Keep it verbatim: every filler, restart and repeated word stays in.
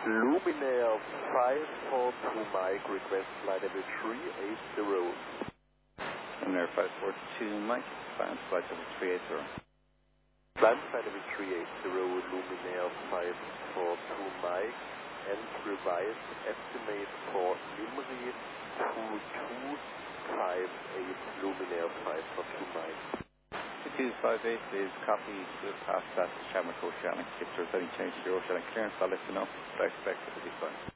Luminaire five four two Mike, request flight level three eight zero. Luminaire five four two Mike, climb flight level three eight zero. Climb flight level three eight zero, Luminaire five four two Mike, and revised estimate for Limri two two five eight, Luminaire five four two Mike. two two five eight is copy, we'll pass that to Shamrock Oceanic. If there's any change to your oceanic clearance, I'll let you know, but I expect it to be fine.